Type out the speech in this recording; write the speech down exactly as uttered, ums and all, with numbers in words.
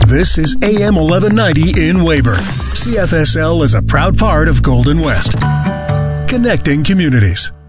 This is A M eleven ninety in Weyburn. C F S L is a proud part of Golden West. Connecting communities.